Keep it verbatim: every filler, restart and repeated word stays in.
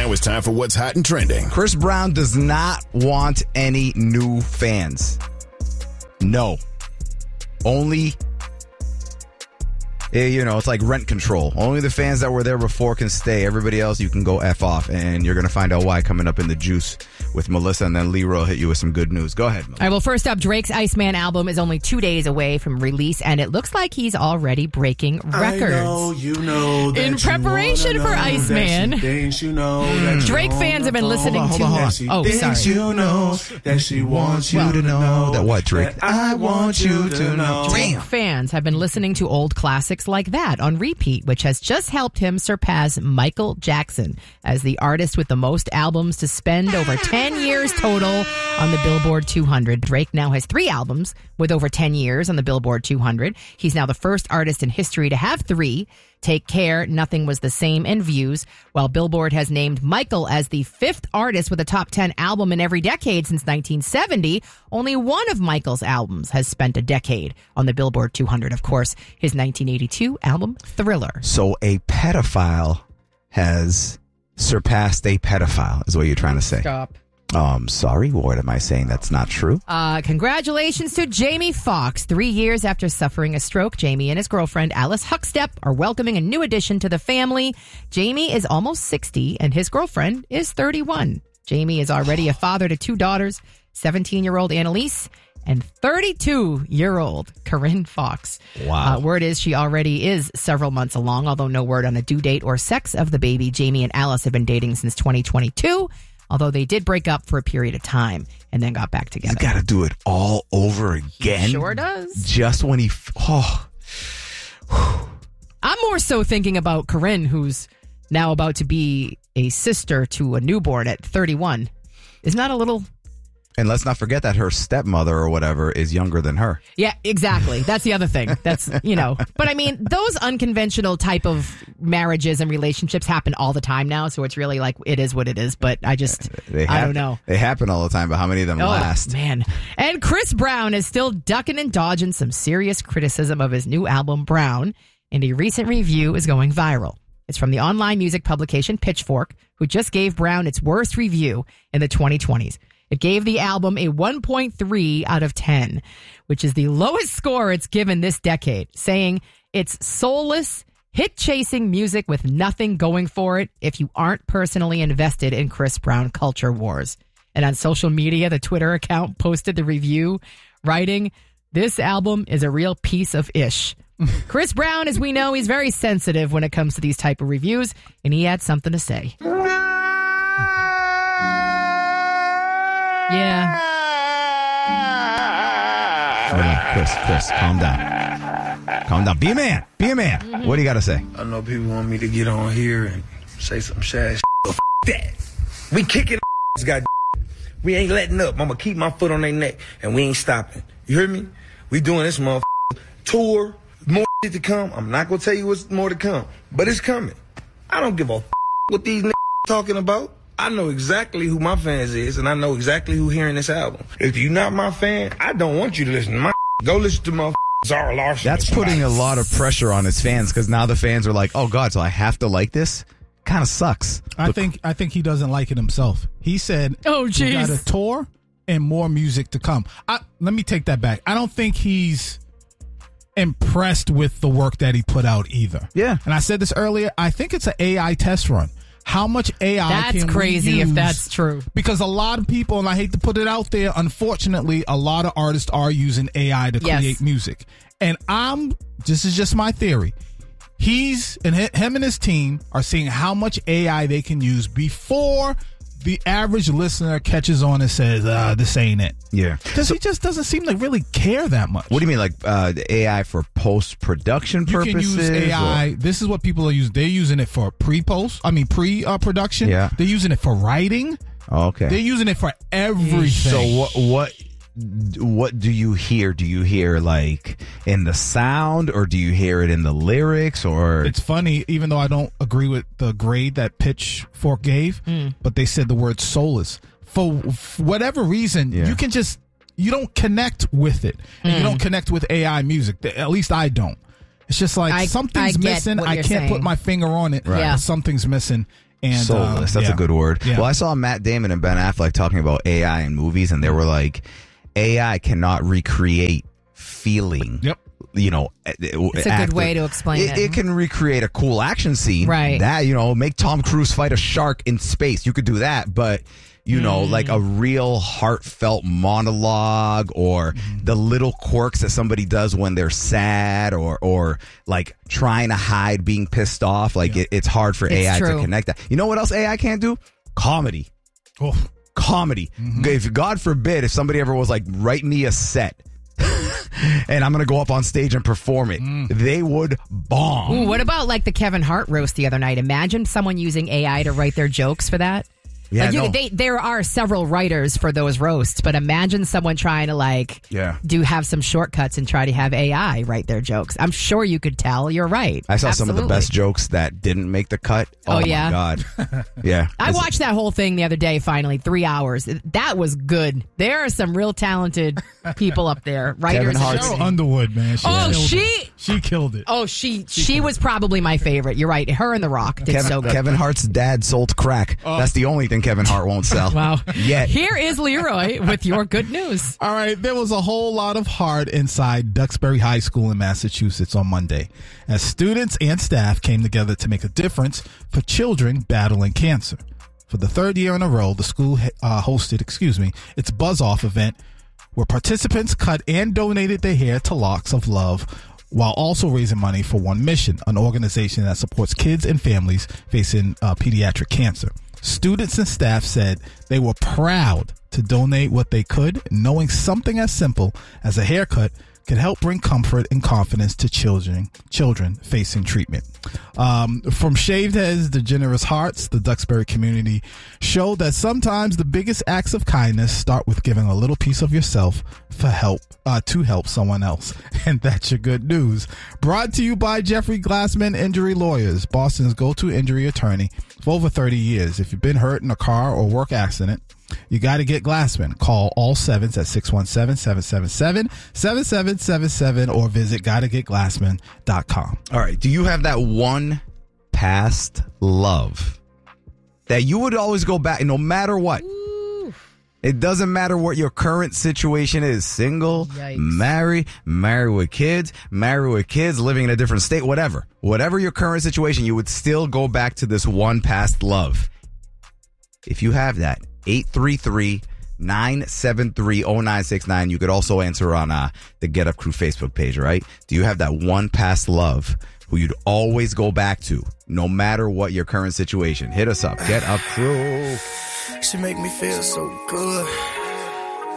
Now it's time for what's hot and trending. Chris Brown does not want any new fans. No. Only, you know, it's like rent control. Only the fans that were there before can stay. Everybody else, you can go F off. And you're going to find out why coming up in the juice with Melissa. And then Leroy will hit you with some good news. Go ahead, Melissa. All right, well, first up, Drake's Iceman album is only two days away from release, and it looks like he's already breaking records. I know, you know that in preparation you for Iceman, you know that Drake fans have been listening hold on, to. hold on, hold on. Oh, sorry. You know that she wants you well, to know that what, Drake? That I want you to know. Drake fans have been listening to old classics like that on repeat, which has just helped him surpass Michael Jackson as the artist with the most albums to spend over ten years total on the Billboard two hundred. Drake now has three albums with over ten years on the Billboard two hundred. He's now the first artist in history to have three. Take Care, Nothing Was the Same, and Views, while Billboard has named Michael as the fifth artist with a top ten album in every decade since nineteen seventy. Only one of Michael's albums has spent a decade on the Billboard two hundred. Of course, his nineteen eighty-two album, Thriller. So a pedophile has surpassed a pedophile, is what you're trying to say. Stop. Um, sorry, what am I saying? That's not true. Uh, congratulations to Jamie Foxx. Three years after suffering a stroke, Jamie and his girlfriend, Alice Huckstep, are welcoming a new addition to the family. Jamie is almost sixty, and his girlfriend is thirty-one. Jamie is already a father to two daughters, seventeen-year-old Annalise and thirty-two-year-old Corinne Fox. Wow. Uh, word is she already is several months along, although no word on a due date or sex of the baby. Jamie and Alice have been dating since twenty twenty-two. Although they did break up for a period of time and then got back together. You got to do it all over again. He sure does. Just when he... F- oh. I'm more so thinking about Corinne, who's now about to be a sister to a newborn at thirty-one. Isn't that a little... And let's not forget that her stepmother or whatever is younger than her. Yeah, exactly. That's the other thing. That's, you know. But I mean, those unconventional type of marriages and relationships happen all the time now. So it's really like, it is what it is. But I just, They I hap- don't know. They happen all the time, but how many of them Oh, last? man. And Chris Brown is still ducking and dodging some serious criticism of his new album, Brown. And a recent review is going viral. It's from the online music publication Pitchfork, who just gave Brown its worst review in the twenty twenties. It gave the album a one point three out of ten, which is the lowest score it's given this decade, saying it's soulless, hit-chasing music with nothing going for it if you aren't personally invested in Chris Brown culture wars. And on social media, the Twitter account posted the review, writing, "This album is a real piece of ish." Chris Brown, as we know, he's very sensitive when it comes to these type of reviews, and he had something to say. Yeah. Hold on, Chris, Chris, calm down. Calm down. Be a man. Be a man. Mm-hmm. What do you got to say? I know people want me to get on here and say some sad shit, but f- that. We kicking God. We ain't letting up. I'm going to keep my foot on their neck, and we ain't stopping. You hear me? We doing this motherfucker tour. More shit to come. I'm not going to tell you what's more to come, but it's coming. I don't give a f- what these niggas talking about. I know exactly who my fans is, and I know exactly who hearing this album. If you're not my fan, I don't want you to listen to my Go listen to my Zara Larson. That's putting a lot of pressure on his fans, because now the fans are like, oh, God, so I have to like this? Kind of sucks. I Look, think I think he doesn't like it himself. He said, Oh, we jeez. got a tour and more music to come. I, let me take that back. I don't think he's impressed with the work that he put out either. Yeah. And I said this earlier. I think it's an A I test run. How much A I That's can we crazy use? if that's true. Because a lot of people, and I hate to put it out there, unfortunately, a lot of artists are using A I to Yes. create music. And I'm, this is just my theory. He's, and hi- him and his team are seeing how much A I they can use before the average listener catches on and says, ah, this ain't it. Yeah. Because he just doesn't seem to really care that much. What do you mean, like uh, the A I for post-production You purposes? can use A I. or- This is what people are using. They're using it for pre-post. I mean, pre-production. Yeah. They're using it for writing. Oh, okay. They're using it for everything. So what what what do you hear? Do you hear like in the sound, or do you hear it in the lyrics, or It's funny, even though I don't agree with the grade that Pitchfork gave, but they said the word soulless. For, for whatever reason, Yeah. you can just, you don't connect with it. And you don't connect with A I music. At least I don't. It's just like I- something's I get missing. what I you're can't saying. put my finger on it. Right. Yeah. But something's missing. And, soulless. um, That's yeah. a good word. Yeah. Well, I saw Matt Damon and Ben Affleck talking about A I in movies, and they were like, A I cannot recreate feeling. Yep. You know, It's a good way to explain it. it. It can recreate a cool action scene. Right. That, you know, make Tom Cruise fight a shark in space. You could do that, but you know, Mm. like a real heartfelt monologue or Mm-hmm. the little quirks that somebody does when they're sad or, or like trying to hide being pissed off. Like Yeah. it, it's hard for It's A I true. to connect that. You know what else A I can't do? Comedy. Oh, Comedy. Mm-hmm. If God forbid, if somebody ever was like, write me a set and I'm going to go up on stage and perform it, Mm. they would bomb. Ooh, what about like the Kevin Hart roast the other night? Imagine someone using A I to write their jokes for that. Yeah, like you, no. they, there are several writers for those roasts, but imagine someone trying to like Yeah. do have some shortcuts and try to have A I write their jokes. I'm sure you could tell. You're right. I saw some of the Absolutely. best jokes that didn't make the cut. Oh, Oh, yeah? my God. Yeah. I It's- watched that whole thing the other day, finally, three hours. That was good. There are some real talented people up there, writers. Kevin Hart's- Cheryl Underwood, man. She Oh, killed she- it. She killed it. Oh, she she was probably my favorite. You're right. Her and The Rock did Kevin, so good. Kevin Hart's dad sold crack. That's the only thing Kevin Hart won't sell. Wow. Yet. Here is Leroy with your good news. All right, there was a whole lot of heart inside Duxbury High School in Massachusetts on Monday as students and staff came together to make a difference for children battling cancer. For the third year in a row, the school uh, hosted, excuse me, its Buzz Off event where participants cut and donated their hair to Locks of Love while also raising money for One Mission, an organization that supports kids and families facing uh, pediatric cancer. Students and staff said they were proud to donate what they could, knowing something as simple as a haircut can help bring comfort and confidence to children children facing treatment. Um, from shaved heads to generous hearts, the Duxbury community showed that sometimes the biggest acts of kindness start with giving a little piece of yourself for help uh, to help someone else. And that's your good news. Brought to you by Jeffrey Glassman Injury Lawyers, Boston's go-to injury attorney for over thirty years. If you've been hurt in a car or work accident, you got to get Glassman. Call all sevens at six one seven, seven seven seven, seven seven seven seven or visit gotta get glassman dot com. All right. Do you have that one past love that you would always go back no matter what? It doesn't matter what your current situation is. Single, Yikes. married, married with kids, married with kids, living in a different state, whatever. Whatever your current situation, you would still go back to this one past love. If you have that, eight three three, nine seven three, zero nine six nine. You could also answer on uh, the Get Up Crew Facebook page, right? Do you have that one past love who you'd always go back to, no matter what your current situation? Hit us up. Get Up Crew. She make me feel so good.